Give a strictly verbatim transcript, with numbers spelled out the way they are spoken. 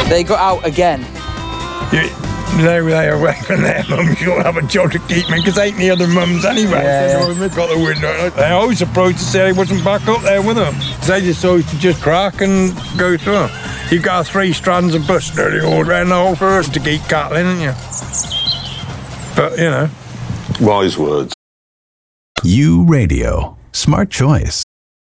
They got out again. You, they were there away from their mums. You'll have a job to keep me, because ain't the other mums anyway. Yeah, so they've got the window. They always surprised to say I wasn't back up there with them. They just always to just crack and go through. You got three strands of bush nearly all round the whole forest to keep cattling, haven't you? But, you know. Wise words. U Radio. Smart choice.